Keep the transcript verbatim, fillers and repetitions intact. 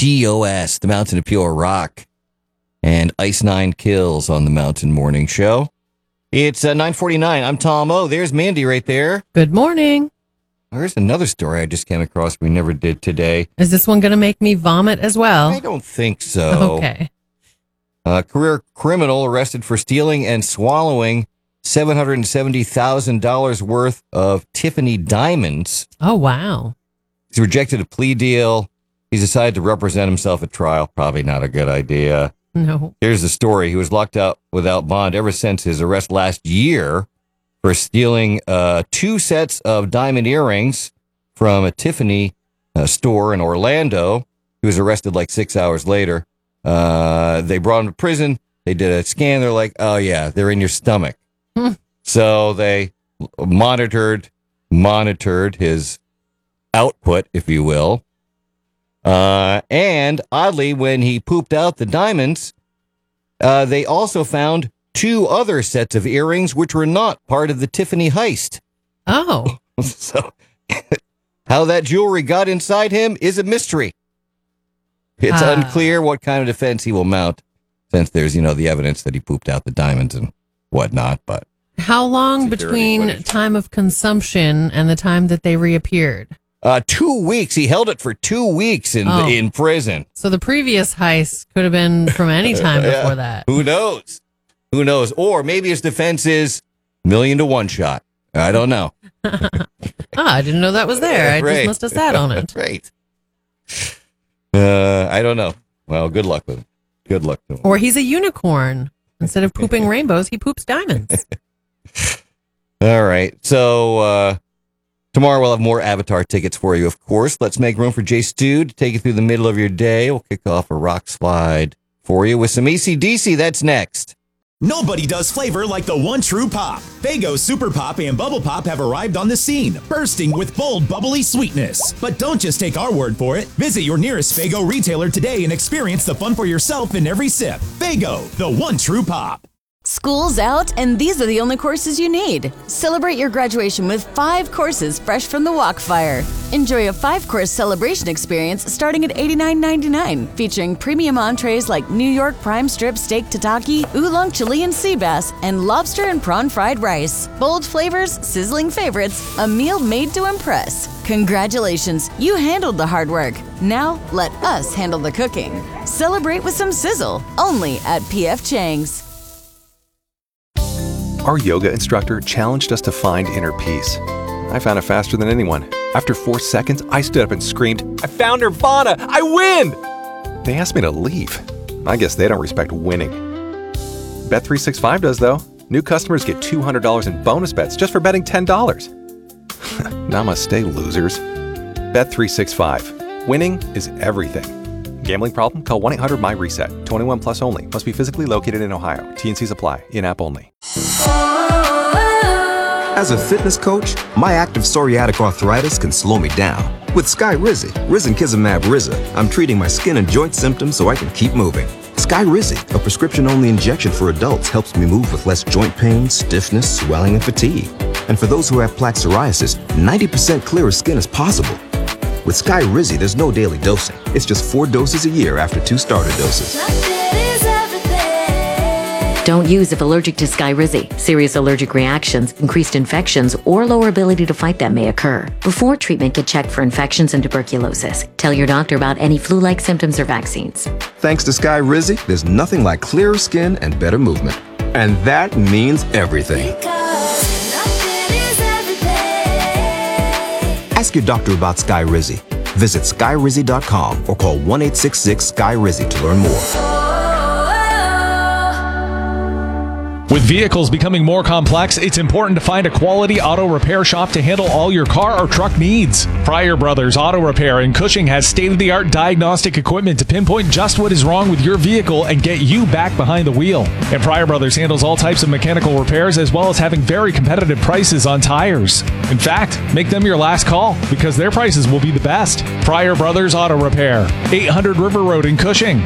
T O S, the Mountain of Pure Rock, and Ice Nine Kills on the Mountain Morning Show. It's uh, nine forty-nine. I'm Tom O. There's Mandy right there. Good morning. There's another story I just came across we never did today. Is this one going to make me vomit as well? I don't think so. Okay. A career criminal arrested for stealing and swallowing seven hundred seventy thousand dollars worth of Tiffany diamonds. Oh, wow. He's rejected a plea deal. He's decided to represent himself at trial. Probably not a good idea. No. Here's the story. He was locked out without bond ever since his arrest last year for stealing uh, two sets of diamond earrings from a Tiffany uh, store in Orlando. He was arrested like six hours later. Uh, they brought him to prison. They did a scan. They're like, oh, yeah, they're in your stomach. Hmm. So they monitored, monitored his output, if you will. Uh, and oddly, when he pooped out the diamonds, uh, they also found two other sets of earrings, which were not part of the Tiffany heist. Oh. So how that jewelry got inside him is a mystery. It's Uh. unclear what kind of defense he will mount, since there's, you know, the evidence that he pooped out the diamonds and whatnot. But How long Security between footage. time of consumption and the time that they reappeared? uh, two weeks. He held it for two weeks in Oh. in prison. So the previous heist could have been from any time Yeah. before that. Who knows? Who knows? Or maybe his defense is million to one shot. I don't know. Ah, I didn't know that was there. I Right. just must have sat on it. Right. Uh, I don't know. Well, good luck with him. Good luck to him. Or he's a unicorn. Instead of pooping rainbows, he poops diamonds. All right. So uh, tomorrow we'll have more Avatar tickets for you, of course. Let's make room for Jay Stu to take you through the middle of your day. We'll kick off a rock slide for you with some A C D C. That's next. Nobody does flavor like the one true pop. Faygo Super Pop and Bubble Pop have arrived on the scene, bursting with bold, bubbly sweetness. But don't just take our word for it. Visit your nearest Faygo retailer today and experience the fun for yourself in every sip. Faygo, the one true pop. School's out, and these are the only courses you need. Celebrate your graduation with five courses fresh from the Walkfire. Enjoy a five-course celebration experience starting at eighty-nine ninety-nine, featuring premium entrees like New York prime strip steak tataki, oolong Chilean sea bass, and lobster and prawn fried rice. Bold flavors, sizzling favorites, a meal made to impress. Congratulations, you handled the hard work. Now let us handle the cooking. Celebrate with some sizzle, only at P F Chang's. Our yoga instructor challenged us to find inner peace. I found it faster than anyone. After four seconds, I stood up and screamed, I found Nirvana! I win! They asked me to leave. I guess they don't respect winning. Bet three sixty-five does, though. New customers get two hundred dollars in bonus bets just for betting ten dollars. Namaste, losers. Bet three sixty-five. Winning is everything. Gambling problem? Call one eight hundred M Y reset. twenty-one plus only. Must be physically located in Ohio. T and Cs apply. In-app only. As a fitness coach, my active psoriatic arthritis can slow me down. With Skyrizi, Risankizumab Riza, I'm treating my skin and joint symptoms so I can keep moving. Skyrizi, a prescription-only injection for adults, helps me move with less joint pain, stiffness, swelling, and fatigue. And for those who have plaque psoriasis, ninety percent clearer skin is possible. With Skyrizi, there's no daily dosing. It's just four doses a year after two starter doses. Don't use if allergic to Skyrizi. Serious allergic reactions, increased infections, or lower ability to fight them may occur. Before treatment, get checked for infections and tuberculosis. Tell your doctor about any flu-like symptoms or vaccines. Thanks to Skyrizi, there's nothing like clearer skin and better movement. And that means everything. Ask your doctor about Skyrizi. Visit Skyrizi dot com or call one eight six six Sky Rizi to learn more. With vehicles becoming more complex, it's important to find a quality auto repair shop to handle all your car or truck needs. Pryor Brothers Auto Repair in Cushing has state-of-the-art diagnostic equipment to pinpoint just what is wrong with your vehicle and get you back behind the wheel. And Pryor Brothers handles all types of mechanical repairs as well as having very competitive prices on tires. In fact, make them your last call because their prices will be the best. Pryor Brothers Auto Repair, eight hundred River Road in Cushing.